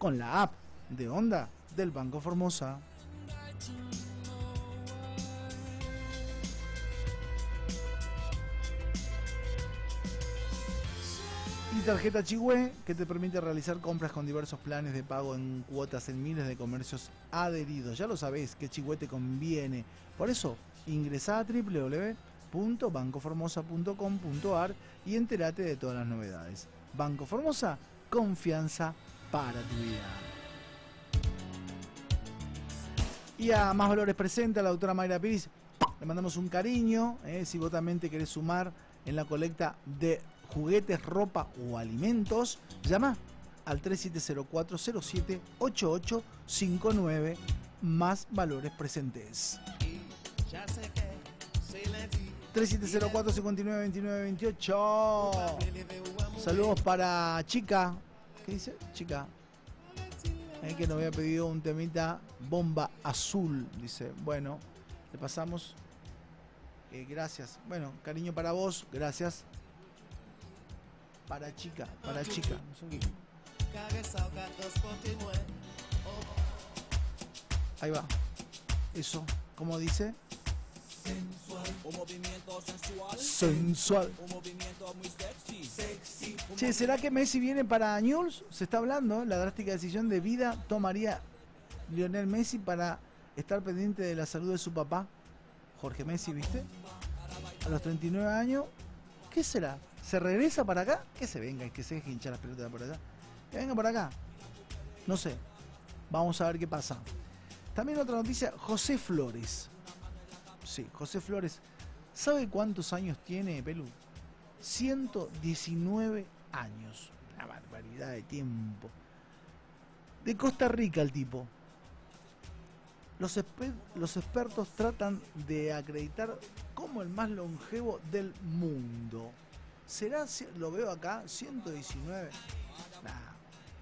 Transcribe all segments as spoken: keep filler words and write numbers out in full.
con la app de Onda del Banco Formosa. Y tarjeta Chigüe, que te permite realizar compras con diversos planes de pago en cuotas en miles de comercios adheridos. Ya lo sabés que Chigüe te conviene. Por eso, ingresá a doble u doble u doble u punto banco formosa punto com punto a r y entérate de todas las novedades. Banco Formosa, confianza para tu vida. Y a Más Valores presenta a la doctora Mayra Piris. Le mandamos un cariño, eh, si vos también te querés sumar en la colecta de juguetes, ropa o alimentos, llama al tres siete cero cuatro cero siete ocho ocho cinco nueve. Más Valores presentes. tres siete cero cuatro cinco nueve dos nueve dos ocho. Saludos para Chica. ¿Qué dice? Chica. Eh, que nos había pedido un temita Bomba Azul. Dice, bueno, le pasamos. Eh, gracias. Bueno, cariño para vos. Gracias. Para Chica, para Chica. Ahí va. Eso, ¿cómo dice? Sensual. Un movimiento sensual. Sensual. Un movimiento muy sexy. Sexy. Che, ¿será que Messi viene para News? Se está hablando, la drástica decisión de vida tomaría Lionel Messi para estar pendiente de la salud de su papá, Jorge Messi, ¿viste? A los treinta y nueve años, ¿qué será? ¿Se regresa para acá? Que se venga y que se deje hinchar las pelotas por allá. Que venga para acá. No sé. Vamos a ver qué pasa. También otra noticia, José Flores. Sí, José Flores. ¿Sabe cuántos años tiene, Pelu? ciento diecinueve años. Una barbaridad de tiempo. De Costa Rica el tipo. Los, esper- los expertos tratan de acreditar como el más longevo del mundo. ¿Será? Lo veo acá, ciento diecinueve. Nah.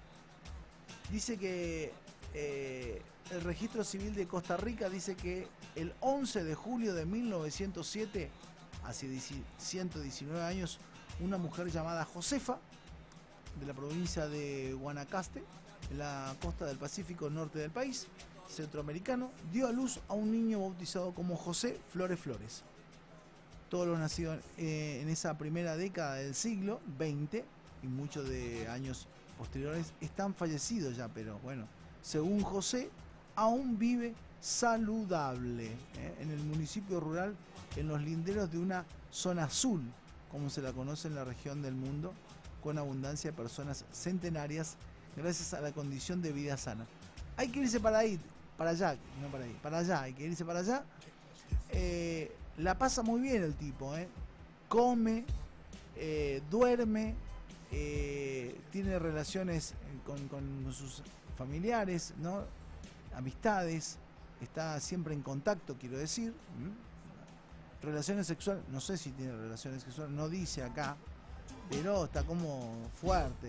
Dice que eh, el registro civil de Costa Rica dice que el once de julio de mil novecientos siete, hace ciento diecinueve años, una mujer llamada Josefa, de la provincia de Guanacaste, en la costa del Pacífico norte del país, centroamericano, dio a luz a un niño bautizado como José Flores Flores. Todos los nacidos eh, en esa primera década del siglo veinte y muchos de años posteriores están fallecidos ya, pero bueno, según José, aún vive saludable eh, en el municipio rural, en los linderos de una zona azul, como se la conoce en la región del mundo, con abundancia de personas centenarias gracias a la condición de vida sana. Hay que irse para ahí, para allá, no para ahí, para allá, hay que irse para allá. Eh, la pasa muy bien el tipo, ¿eh? Come, eh, duerme, eh, tiene relaciones con, con sus familiares, ¿no? Amistades, está siempre en contacto, quiero decir. ¿Mm? Relaciones sexuales, no sé si tiene relaciones sexuales, no dice acá, pero está como fuerte.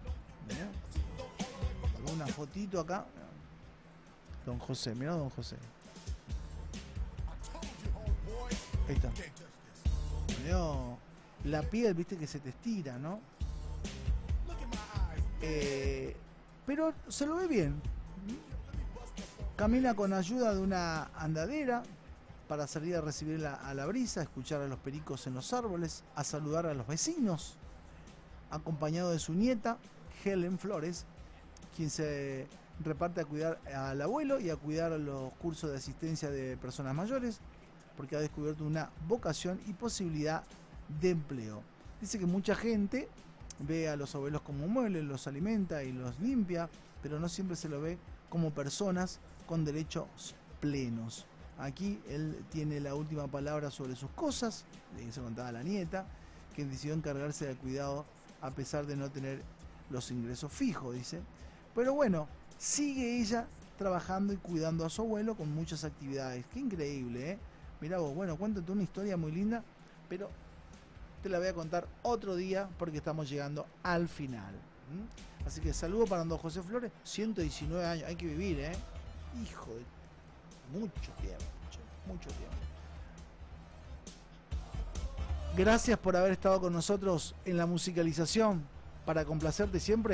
¿Eh? Una fotito acá. Don José, mirá Don José. Ahí está. Mirá, la piel, viste que se te estira, ¿no? Eh, pero se lo ve bien. Camina con ayuda de una andadera para salir a recibir la, a la brisa, a escuchar a los pericos en los árboles, a saludar a los vecinos, acompañado de su nieta, Helen Flores, quien se reparte a cuidar al abuelo y a cuidar los cursos de asistencia de personas mayores, porque ha descubierto una vocación y posibilidad de empleo. Dice que mucha gente ve a los abuelos como muebles, los alimenta y los limpia, pero no siempre se lo ve como personas con derechos plenos. Aquí él tiene la última palabra sobre sus cosas, le se contaba a la nieta, quien decidió encargarse del cuidado a pesar de no tener los ingresos fijos, dice. Pero bueno, sigue ella trabajando y cuidando a su abuelo con muchas actividades. Qué increíble, ¿eh? Mirá vos, bueno, cuéntate una historia muy linda, pero te la voy a contar otro día porque estamos llegando al final. ¿Mm? Así que saludo para don José Flores, ciento diecinueve años, hay que vivir, ¿eh? Hijo de mucho tiempo, mucho tiempo. Gracias por haber estado con nosotros en la musicalización para complacerte siempre.